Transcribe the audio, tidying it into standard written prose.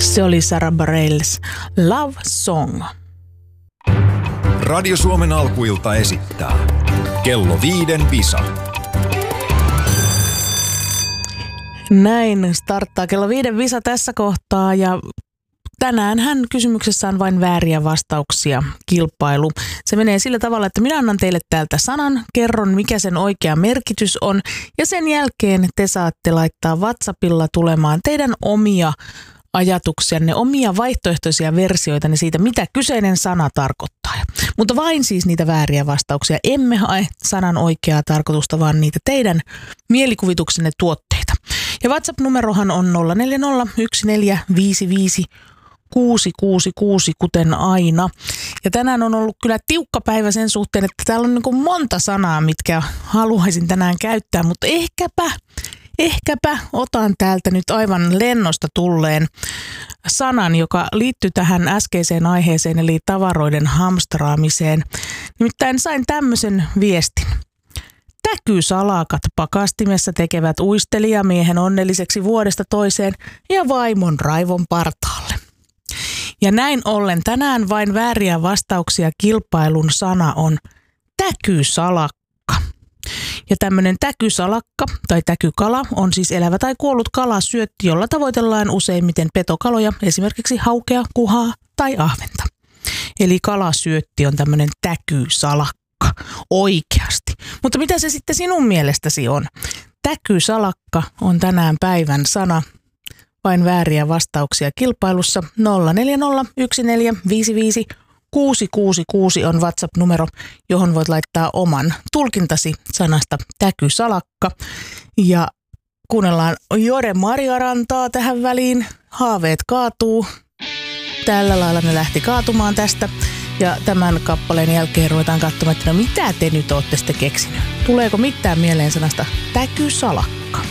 Se oli Sarah Bareilles Love Song. Radio Suomen alkuilta esittää Kello 5 Visa. Näin starttaa Kello 5 Visa tässä kohtaa ja tänäänhän kysymyksessä on vain vääriä vastauksia kilpailu. Se menee sillä tavalla, että minä annan teille täältä sanan, kerron mikä sen oikea merkitys on ja sen jälkeen te saatte laittaa WhatsAppilla tulemaan teidän omia ajatuksianne, omia vaihtoehtoisia versioita siitä, mitä kyseinen sana tarkoittaa. Mutta vain siis niitä vääriä vastauksia. Emme hae sanan oikeaa tarkoitusta, vaan niitä teidän mielikuvituksenne tuotteita. Ja WhatsApp-numerohan on 0401455666, kuten aina. Ja tänään on ollut kyllä tiukka päivä sen suhteen, että täällä on niin kuin monta sanaa, mitkä haluaisin tänään käyttää, mutta ehkäpä otan täältä nyt aivan lennosta tulleen sanan, joka liittyy tähän äskeiseen aiheeseen, eli tavaroiden hamstraamiseen. Nimittäin sain tämmöisen viestin. Täkysalakat pakastimessa tekevät uistelijamiehen onnelliseksi vuodesta toiseen ja vaimon raivon partaalle. Ja näin ollen tänään vain vääriä vastauksia kilpailun sana on täkysalakka. Ja tämmöinen täkysalakka tai täkykala on siis elävä tai kuollut kalasyötti, jolla tavoitellaan useimmiten petokaloja, esimerkiksi haukea, kuhaa tai ahventa. Eli kalasyötti on tämmöinen täkysalakka oikeasti. Mutta mitä se sitten sinun mielestäsi on? Täkysalakka on tänään päivän sana. Vain vääriä vastauksia kilpailussa. 0401455666 on WhatsApp-numero, johon voit laittaa oman tulkintasi sanasta täkysalakka. Ja kuunnellaan Jore Marjarantaa tähän väliin. Haaveet kaatuu. Tällä lailla ne lähti kaatumaan tästä. Ja tämän kappaleen jälkeen ruvetaan katsomaan, että no mitä te nyt ootte sitten keksinyt? Tuleeko mitään mieleen sanasta täkysalakka?